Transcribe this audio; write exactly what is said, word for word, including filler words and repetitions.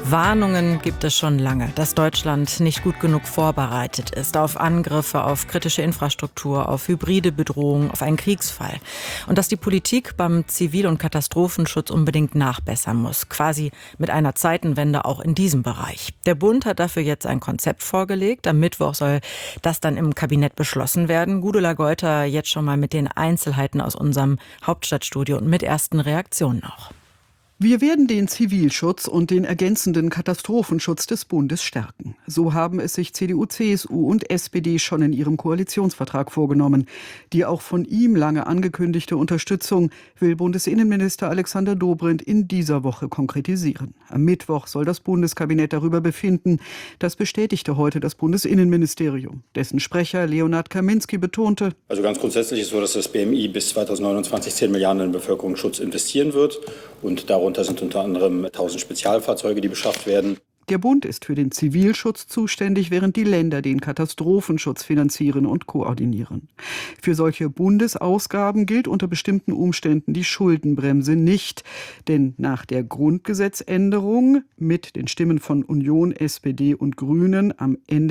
Warnungen gibt es schon lange, dass Deutschland nicht gut genug vorbereitet ist auf Angriffe, auf kritische Infrastruktur, auf hybride Bedrohungen, auf einen Kriegsfall. Und dass die Politik beim Zivil- und Katastrophenschutz unbedingt nachbessern muss, quasi mit einer Zeitenwende auch in diesem Bereich. Der Bund hat dafür jetzt ein Konzept vorgelegt. Am Mittwoch soll das dann im Kabinett beschlossen werden. Gudula Geuter jetzt schon mal mit den Einzelheiten aus unserem Hauptstadtstudio und mit ersten Reaktionen auch. Wir werden den Zivilschutz und den ergänzenden Katastrophenschutz des Bundes stärken. So haben es sich C D U, C S U und S P D schon in ihrem Koalitionsvertrag vorgenommen. Die auch von ihm lange angekündigte Unterstützung will Bundesinnenminister Alexander Dobrindt in dieser Woche konkretisieren. Am Mittwoch soll das Bundeskabinett darüber befinden. Das bestätigte heute das Bundesinnenministerium. Dessen Sprecher Leonhard Kaminski betonte: Also ganz grundsätzlich ist es so, dass das B M I bis zweitausendneunundzwanzig zehn Milliarden in den Bevölkerungsschutz investieren wird. Und darunter Darunter sind unter anderem tausend Spezialfahrzeuge, die beschafft werden. Der Bund ist für den Zivilschutz zuständig, während die Länder den Katastrophenschutz finanzieren und koordinieren. Für solche Bundesausgaben gilt unter bestimmten Umständen die Schuldenbremse nicht. Denn nach der Grundgesetzänderung mit den Stimmen von Union, S P D und Grünen am Ende